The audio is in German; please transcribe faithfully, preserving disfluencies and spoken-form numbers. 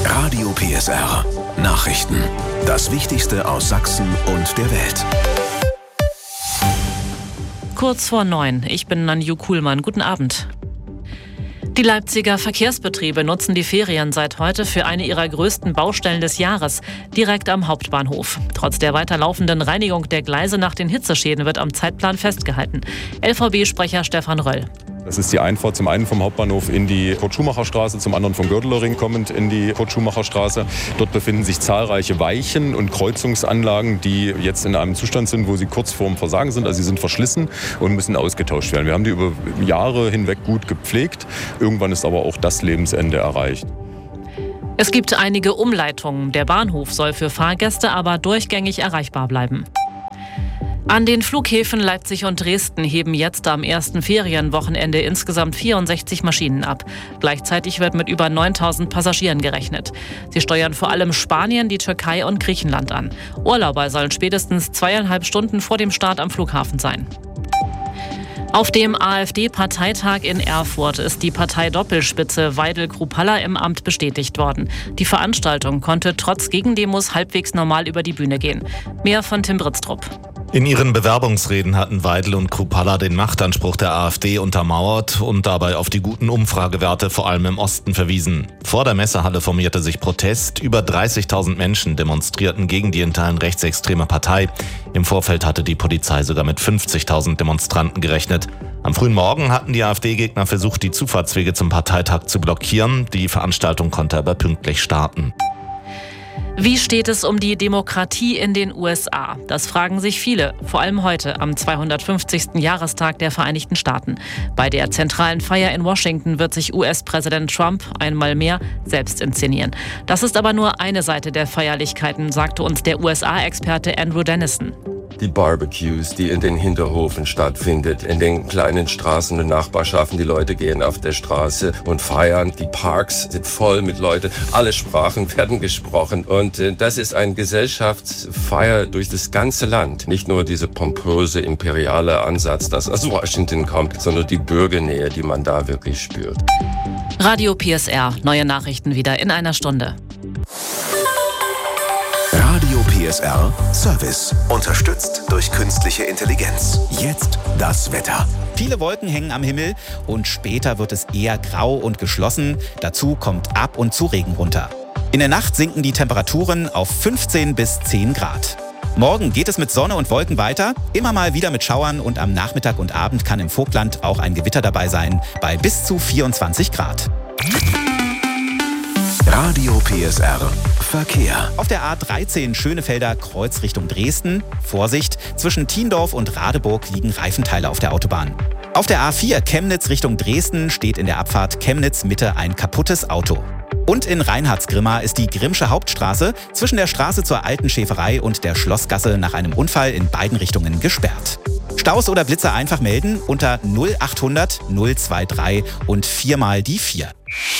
Radio P S R. Nachrichten. Das Wichtigste aus Sachsen und der Welt. Kurz vor neun. Ich bin Nanju Kuhlmann. Guten Abend. Die Leipziger Verkehrsbetriebe nutzen die Ferien seit heute für eine ihrer größten Baustellen des Jahres, direkt am Hauptbahnhof. Trotz der weiterlaufenden Reinigung der Gleise nach den Hitzeschäden wird am Zeitplan festgehalten. L V B-Sprecher Stefan Röll. Das ist die Einfahrt zum einen vom Hauptbahnhof in die Kurt-Schumacher-Straße, zum anderen vom Gördelerring kommend in die Kurt-Schumacher-Straße. Dort befinden sich zahlreiche Weichen und Kreuzungsanlagen, die jetzt in einem Zustand sind, wo sie kurz vorm Versagen sind. Also sie sind verschlissen und müssen ausgetauscht werden. Wir haben die über Jahre hinweg gut gepflegt. Irgendwann ist aber auch das Lebensende erreicht. Es gibt einige Umleitungen. Der Bahnhof soll für Fahrgäste aber durchgängig erreichbar bleiben. An den Flughäfen Leipzig und Dresden heben jetzt am ersten Ferienwochenende insgesamt vierundsechzig Maschinen ab. Gleichzeitig wird mit über neuntausend Passagieren gerechnet. Sie steuern vor allem Spanien, die Türkei und Griechenland an. Urlauber sollen spätestens zweieinhalb Stunden vor dem Start am Flughafen sein. Auf dem AfD-Parteitag in Erfurt ist die Parteidoppelspitze Weidel-Kruppalla im Amt bestätigt worden. Die Veranstaltung konnte trotz Gegendemos halbwegs normal über die Bühne gehen. Mehr von Tim Britztrup. In ihren Bewerbungsreden hatten Weidel und Kruppalla den Machtanspruch der AfD untermauert und dabei auf die guten Umfragewerte vor allem im Osten verwiesen. Vor der Messehalle formierte sich Protest. Über dreißigtausend Menschen demonstrierten gegen die in Teilen rechtsextreme Partei. Im Vorfeld hatte die Polizei sogar mit fünfzigtausend Demonstranten gerechnet. Am frühen Morgen hatten die AfD-Gegner versucht, die Zufahrtswege zum Parteitag zu blockieren. Die Veranstaltung konnte aber pünktlich starten. Wie steht es um die Demokratie in den U S A? Das fragen sich viele, vor allem heute am zweihundertfünfzigsten Jahrestag der Vereinigten Staaten. Bei der zentralen Feier in Washington wird sich U S-Präsident Trump einmal mehr selbst inszenieren. Das ist aber nur eine Seite der Feierlichkeiten, sagte uns der U S A-Experte Andrew Dennison. Die Barbecues, die in den Hinterhofen stattfindet, in den kleinen Straßen und Nachbarschaften. Die Leute gehen auf der Straße und feiern. Die Parks sind voll mit Leuten. Alle Sprachen werden gesprochen. Und äh, das ist eine Gesellschaftsfeier durch das ganze Land. Nicht nur dieser pompöse, imperiale Ansatz, das aus Washington kommt, sondern die Bürgernähe, die man da wirklich spürt. Radio P S R. Neue Nachrichten wieder in einer Stunde. Radio P S R Service. Unterstützt durch künstliche Intelligenz. Jetzt das Wetter. Viele Wolken hängen am Himmel und später wird es eher grau und geschlossen. Dazu kommt ab und zu Regen runter. In der Nacht sinken die Temperaturen auf fünfzehn bis zehn Grad. Morgen geht es mit Sonne und Wolken weiter, immer mal wieder mit Schauern und am Nachmittag und Abend kann im Vogtland auch ein Gewitter dabei sein, bei bis zu vierundzwanzig Grad. Radio P S R Verkehr. Auf der A dreizehn Schönefelder Kreuz Richtung Dresden. Vorsicht, zwischen Thiendorf und Radeburg liegen Reifenteile auf der Autobahn. Auf der A vier Chemnitz Richtung Dresden steht in der Abfahrt Chemnitz Mitte ein kaputtes Auto. Und in Reinhardsgrimma ist die Grimmsche Hauptstraße zwischen der Straße zur Alten Schäferei und der Schlossgasse nach einem Unfall in beiden Richtungen gesperrt. Staus oder Blitze einfach melden unter null achthundert null drei drei und viermal die vier.